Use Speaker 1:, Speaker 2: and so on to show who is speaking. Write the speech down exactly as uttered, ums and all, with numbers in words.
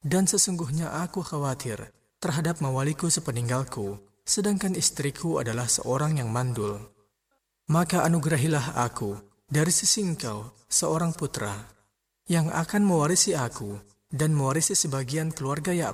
Speaker 1: Dan sesungguhnya aku khawatir terhadap mawaliku sepeninggalku, sedangkan istriku adalah seorang yang mandul. Maka anugerahilah aku dari sisi engkau seorang putra yang akan mewarisi aku dan mewarisi sebagian keluarga Yakub.